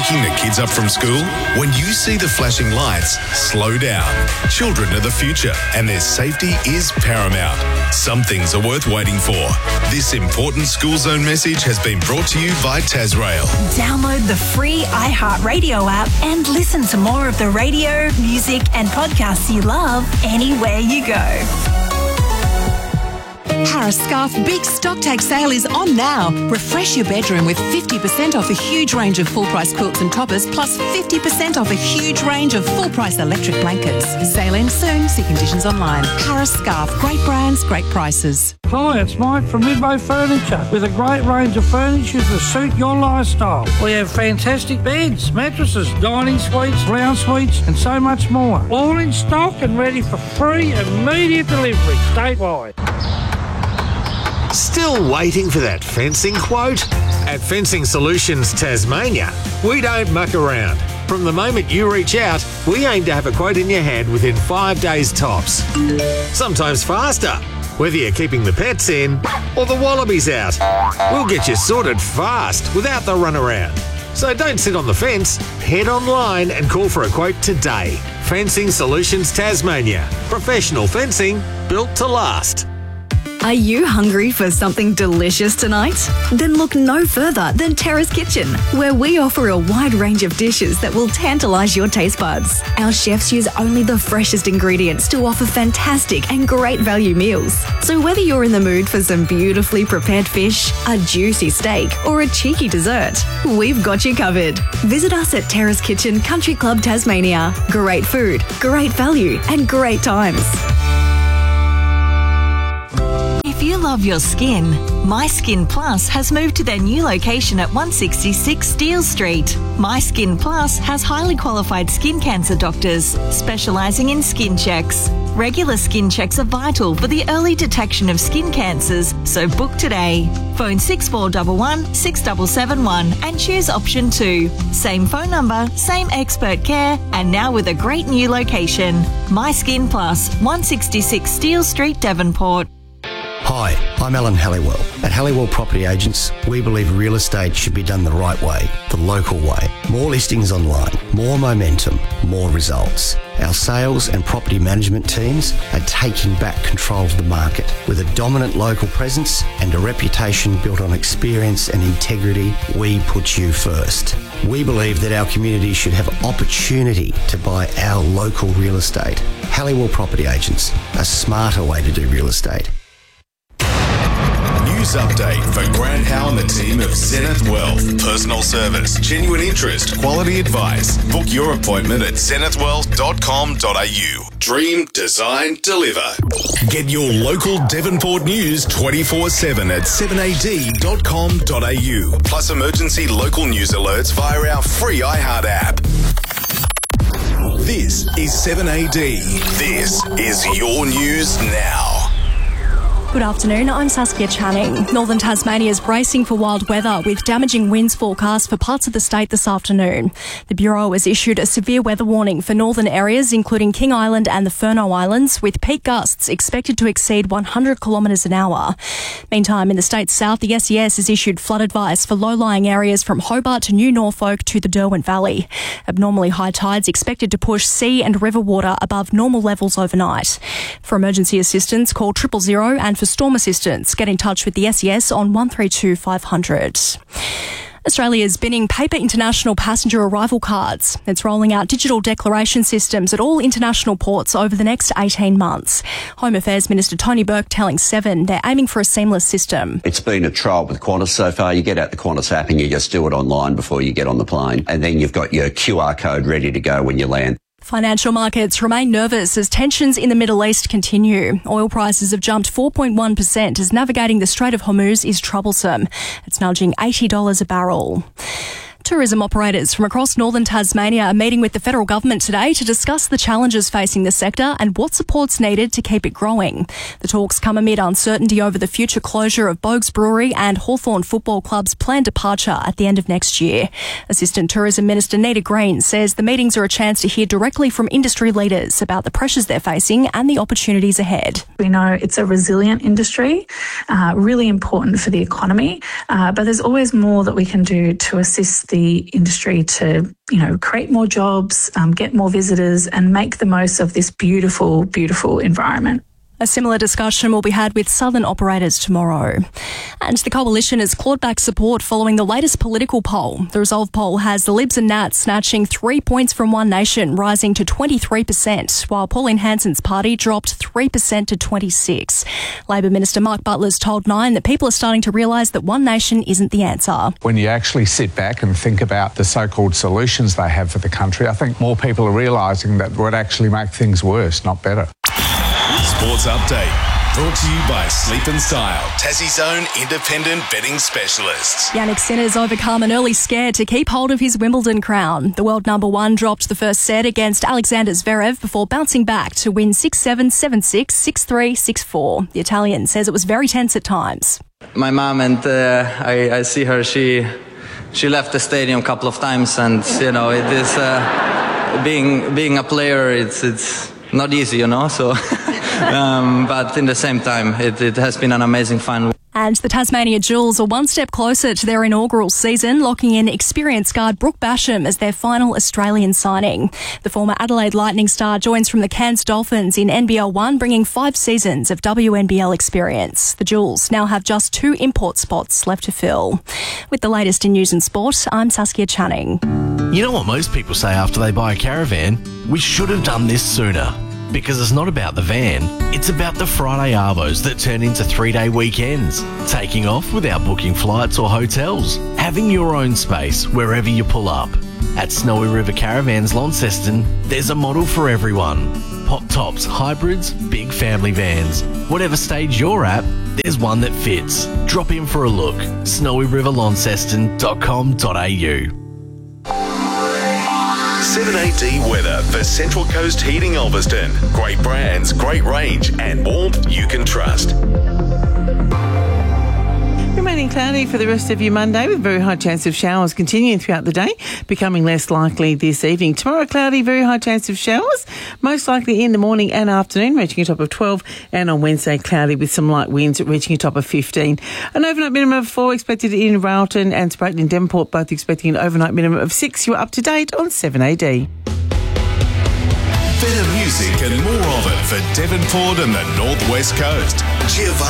picking the kids up from school? When you see the flashing lights, slow down. Children are the future and their safety is paramount. Some things are worth waiting for. This important School Zone message has been brought to you by Tasrail. Download the free iHeartRadio app and listen to more of the radio, music and podcasts you love anywhere you go. Harris Scarf Big Stock Take Sale is on now. Refresh your bedroom with 50% off a huge range of full-price quilts and toppers, plus 50% off a huge range of full-price electric blankets. Sale ends soon. See conditions online. Harris Scarf. Great brands, great prices. Hi, it's Mike from Midway Furniture with a great range of furniture to suit your lifestyle. We have fantastic beds, mattresses, dining suites, lounge suites and so much more. All in stock and ready for free immediate delivery statewide. Still waiting for that fencing quote? At Fencing Solutions Tasmania, we don't muck around. From the moment you reach out, we aim to have a quote in your hand within 5 days tops. Sometimes faster, whether you're keeping the pets in or the wallabies out. We'll get you sorted fast without the runaround. So don't sit on the fence, head online and call for a quote today. Fencing Solutions Tasmania. Professional fencing built to last. Are you hungry for something delicious tonight? Then look no further than Terrace Kitchen, where we offer a wide range of dishes that will tantalise your taste buds. Our chefs use only the freshest ingredients to offer fantastic and great value meals. So whether you're in the mood for some beautifully prepared fish, a juicy steak, or a cheeky dessert, we've got you covered. Visit us at Terrace Kitchen Country Club Tasmania. Great food, great value, and great times. If you love your skin, My Skin Plus has moved to their new location at 166 Steele Street. My Skin Plus has highly qualified skin cancer doctors specialising in skin checks. Regular skin checks are vital for the early detection of skin cancers, so book today. Phone 6411 6771 and choose option 2. Same phone number, same expert care, and now with a great new location. My Skin Plus, 166 Steele Street, Devonport. Hi, I'm Alan Halliwell. At Halliwell Property Agents, we believe real estate should be done the right way, the local way. More listings online, more momentum, more results. Our sales and property management teams are taking back control of the market. With a dominant local presence and a reputation built on experience and integrity, we put you first. We believe that our community should have opportunity to buy our local real estate. Halliwell Property Agents, a smarter way to do real estate. News update for Grant Howe and the team of Zenith Wealth. Personal service, genuine interest, quality advice. Book your appointment at zenithwealth.com.au. Dream, design, deliver. Get your local Devonport news 24/7 at 7ad.com.au. Plus emergency local news alerts via our free iHeart app. This is 7AD. This is your news now. Good afternoon, I'm Saskia Channing. Northern Tasmania is bracing for wild weather with damaging winds forecast for parts of the state this afternoon. The Bureau has issued a severe weather warning for northern areas including King Island and the Furneaux Islands, with peak gusts expected to exceed 100 kilometres an hour. Meantime, in the state's south, the SES has issued flood advice for low-lying areas from Hobart to New Norfolk to the Derwent Valley. Abnormally high tides expected to push sea and river water above normal levels overnight. For emergency assistance, call 000, and for storm assistance, get in touch with the SES on 132 500. Australia is binning paper international passenger arrival cards. It's rolling out digital declaration systems at all international ports over the next 18 months. Home Affairs Minister Tony Burke telling Seven they're aiming for a seamless system. It's been a trial with Qantas so far. You get out the Qantas app and you just do it online before you get on the plane. And then you've got your QR code ready to go when you land. Financial markets remain nervous as tensions in the Middle East continue. Oil prices have jumped 4.1% as navigating the Strait of Hormuz is troublesome. It's nudging $80 a barrel. Tourism operators from across northern Tasmania are meeting with the federal government today to discuss the challenges facing the sector and what support's needed to keep it growing. The talks come amid uncertainty over the future closure of Bogues Brewery and Hawthorn Football Club's planned departure at the end of next year. Assistant Tourism Minister Nita Green says the meetings are a chance to hear directly from industry leaders about the pressures they're facing and the opportunities ahead. We know it's a resilient industry, really important for the economy, but there's always more that we can do to assist the the industry to, create more jobs, get more visitors and make the most of this beautiful, beautiful environment. A similar discussion will be had with Southern operators tomorrow. And the Coalition has clawed back support following the latest political poll. The Resolve poll has the Libs and Nats snatching 3 points from One Nation, rising to 23%, while Pauline Hanson's party dropped 3% to 26%. Labor Minister Mark Butler's told Nine that people are starting to realise that One Nation isn't the answer. When you actually sit back and think about the so-called solutions they have for the country, I think more people are realising that would actually make things worse, not better. Sports Update, brought to you by Sleep and Style, Tassie's own independent betting specialists. Jannik Sinner's overcome an early scare to keep hold of his Wimbledon crown. The world number one dropped the first set against Alexander Zverev before bouncing back to win 6-7, 7-6, 6-3, 6-4. The Italian says it was very tense at times. My mom and I see her, she left the stadium a couple of times, and it is being a player, it's not easy, so but in the same time it has been an amazing fun. And the Tasmania Jewels are one step closer to their inaugural season, locking in experienced guard Brooke Basham as their final Australian signing. The former Adelaide Lightning star joins from the Cairns Dolphins in NBL 1, bringing 5 seasons of WNBL experience. The Jewels now have just 2 import spots left to fill. With the latest in news and sport, I'm Saskia Channing. You know what most people say after they buy a caravan? We should have done this sooner. Because it's not about the van, it's about the Friday Arvos that turn into 3-day weekends. Taking off without booking flights or hotels. Having your own space wherever you pull up. At Snowy River Caravans Launceston, there's a model for everyone. Pop tops, hybrids, big family vans. Whatever stage you're at, there's one that fits. Drop in for a look. snowyriverlaunceston.com.au. 7AD weather for Central Coast Heating Ulverston. Great brands, great range, and warmth you can trust. Remaining cloudy for the rest of your Monday with very high chance of showers continuing throughout the day, becoming less likely this evening. Tomorrow, cloudy, very high chance of showers, most likely in the morning and afternoon, reaching a top of 12. And on Wednesday, cloudy with some light winds, reaching a top of 15. An overnight minimum of 4 expected in Railton and Sprayton in Devonport, both expecting an overnight minimum of 6. You're up to date on 7AD. Better music and more of it for Devonport and the Northwest Coast. Giovanni